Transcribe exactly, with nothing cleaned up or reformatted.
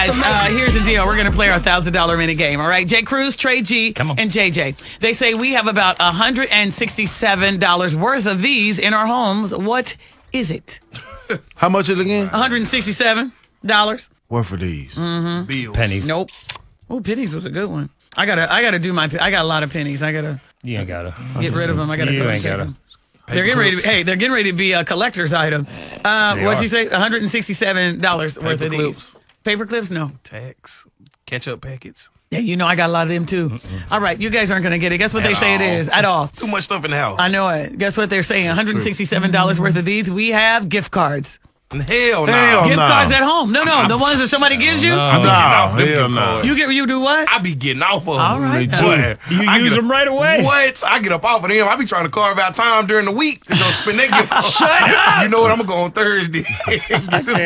guys, uh, here's the deal. We're going to play our one thousand dollars minute game, all right? Jay Cruz, Trey G, and J J. They say we have about one hundred sixty-seven dollars worth of these in our homes. What is it? How much is it again? one hundred sixty-seven dollars. What for these? Mm-hmm. Bills. Pennies. Nope. Oh, pennies was a good one. I gotta, I gotta do my. I got a lot of pennies. I gotta. You ain't gotta get rid of them. I gotta you go ain't check gotta. them. They're getting ready to be, hey, they're getting ready to be a collector's item. Uh, what'd are. you say? one hundred sixty-seven dollars worth of clips. these. Paper clips? No. Tax. Ketchup packets. Yeah, you know I got a lot of them too. Mm-mm. All right, you guys aren't going to get it. Guess what at they say all. It is? At all. Too much stuff in the house. I know it. Guess what they're saying? one hundred sixty-seven dollars worth of these. We have gift cards. Hell no. Hell gift no. cards at home. No, no. I'm, the ones that somebody gives you. No, I be getting off them hell gift no. cards. You get you do what? I be getting off of them. All right. Boy, You I use get them right away. What? I get up off of them. I be trying to carve out time during the week to go spend that gift card. Shut up. You know what? I'm going to go on Thursday. Get this